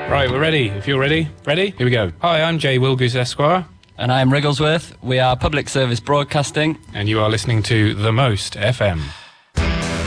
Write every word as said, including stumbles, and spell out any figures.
Right, we're ready. If you're ready, ready? Here we go. Hi, I'm Jay Wilgoose Esquire. And I'm Wrigglesworth. We are Public Service Broadcasting. And you are listening to The Most F M.